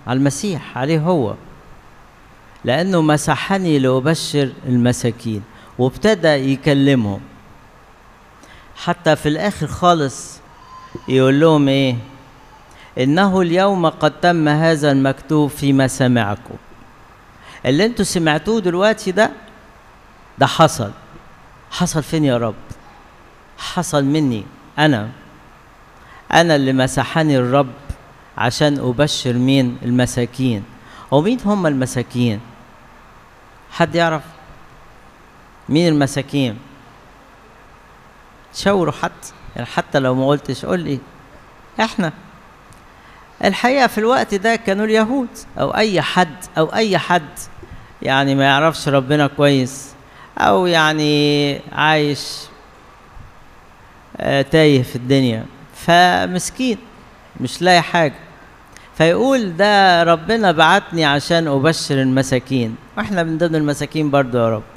على المسيح، عليه هو، لأنه مسحني لأبشر المساكين، وابتدى يكلمهم. حتى في الآخر خالص يقول لهم إيه؟ إنه اليوم قد تم هذا المكتوب في مسامعكم. اللي انتوا سمعتوه دلوقتي ده حصل فين يا رب؟ حصل مني أنا اللي مسحني الرب عشان أبشر مين؟ المساكين. ومين هم المساكين؟ حد يعرف مين المساكين؟ شاوروا حتى لو ما قلتش قول لي. احنا الحقيقة في الوقت ده كانوا اليهود أو أي حد يعني ما يعرفش ربنا كويس، أو يعني عايش تايه في الدنيا، فمسكين مش لاقي حاجة، فيقول ده ربنا بعتني عشان أبشر المساكين، واحنا من ضمن المساكين برضو يا رب.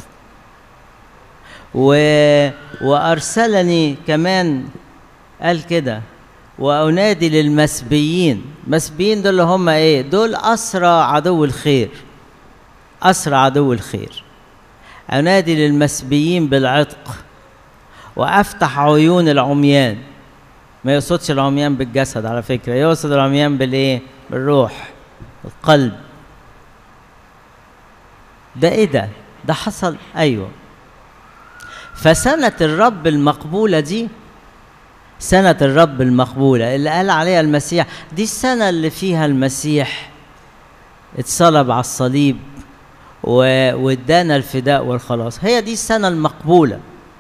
وأرسلني كمان قال كده وأنادي للمسبيين. مسبيين دول اللي هم ايه؟ دول أسرى عدو الخير، أسرى عدو الخير. أنادي للمسبيين بالعتق وأفتح عيون العميان. ما يقصدش العميان بالجسد على فكرة، يقصد العميان بالايه؟ بالروح، القلب. ده ايه ده حصل. ايوه. فسنة الرب المقبولة دي، سنة الرب المقبولة اللي قال عليها المسيح، دي السنة اللي فيها المسيح اتصلب على الصليب وادانا الفداء والخلاص. هي دي السنة المقبولة.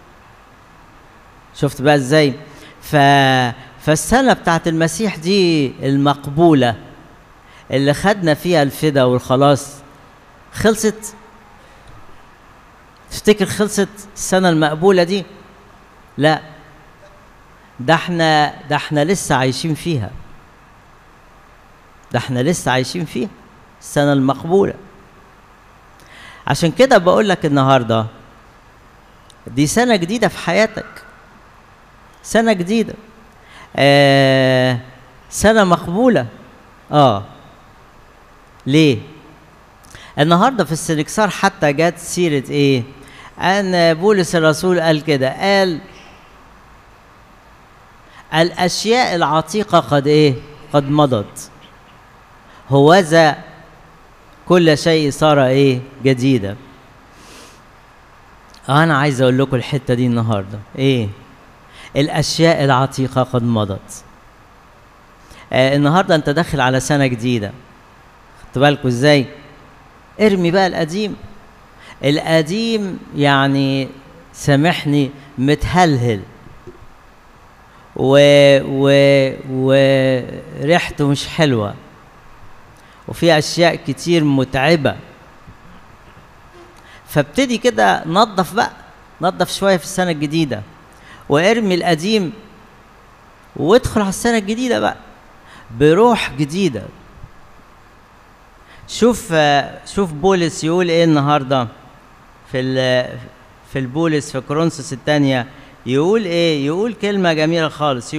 شفت بقى ازاي؟ فالسنة بتاعت المسيح دي المقبولة اللي خدنا فيها الفداء والخلاص خلصت. تفتكر خلصت السنة المقبولة دي؟ لا، ده احنا لسه عايشين فيها. السنة المقبولة. عشان كده بقول لك النهارده دي سنة جديدة في حياتك، سنة جديدة، سنة مقبولة. ليه؟ النهارده في السنكسار حتى جت سيرة ايه؟ ان بولس الرسول قال كده، قال الاشياء العتيقة قد ايه؟ قد مضت، هوذا كل شيء صار ايه؟ جديدا. انا عايز اقول لكم الحتة دي النهارده ايه؟ الاشياء العتيقة قد مضت. النهارده انت داخل على سنة جديدة، خدت بالكوا ازاي؟ ارمي بقى القديم يعني سامحني متهلهل وريحته مش حلوة، وفي اشياء كتير متعبة. فابتدي كده نظف شوية في السنة الجديدة، وارمي القديم وادخل على السنة الجديدة بقى بروح جديدة. شوف بولس يقول ايه النهارده في البولس في كورنثوس الثانية، يقول ايه؟ يقول كلمة جميلة خالص،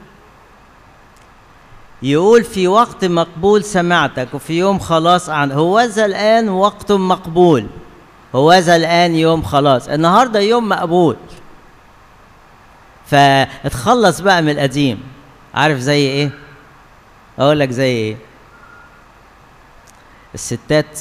يقول في وقت مقبول سمعتك وفي يوم خلاص هوذا الآن وقت مقبول، هوذا الآن يوم خلاص. النهارده يوم مقبول، فاتخلص بقى من القديم. عارف زي ايه؟ اقول لك زي ايه؟ الستات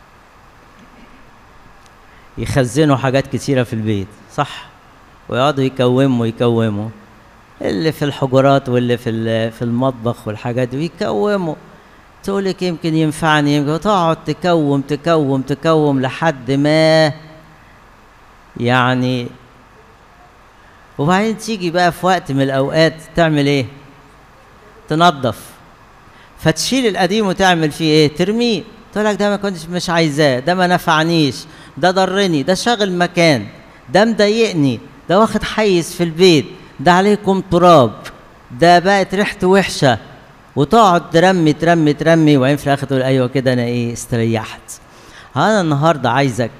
يخزنوا حاجات كتيرة في البيت، صح؟ ويقعدوا يكوموا اللي في الحجرات واللي في المطبخ والحاجات دي، ويكوموا. تقولك يمكن ينفعني، يمكن تقعد تكوم لحد ما يعني، وبعدين تيجي بقى في وقت من الأوقات تعمل ايه؟ تنظف، فتشيل القديم وتعمل فيه ايه؟ ترميه. تقولك ده ما كنتش مش عايزاه، ده ما نفعنيش، ده ضرني، ده شاغل مكان، ده مضايقني، ده واخد حيز في البيت، ده عليكم تراب، ده بقت ريحته وحشه، وتقعد ترمي وبعدين في الاخر تقول ايوه كده انا ايه؟ استريحت. انا النهارده عايزك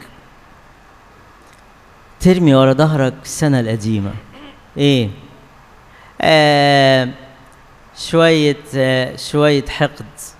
ترمي ورا ظهرك السنه القديمه. ايه؟ شويه حقد،